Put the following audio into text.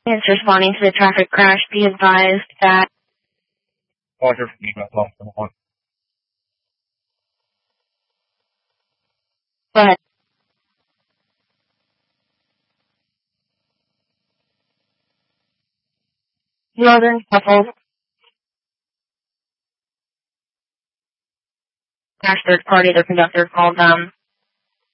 It's responding to the traffic crash. Be advised that... Roger, for me, that's all. Go ahead. Northern couple. Crash third party, the conductor called